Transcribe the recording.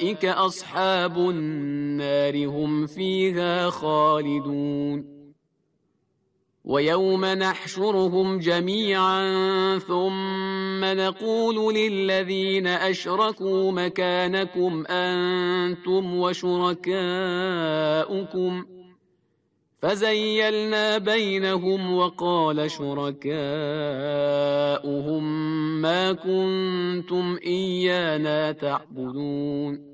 أولئك أصحاب النار هم فيها خالدون ويوم نحشرهم جميعا ثم نقول للذين أشركوا مكانكم أنتم وشركاؤكم فزيلنا بينهم وقال شركاؤهم ما كنتم إيانا تعبدون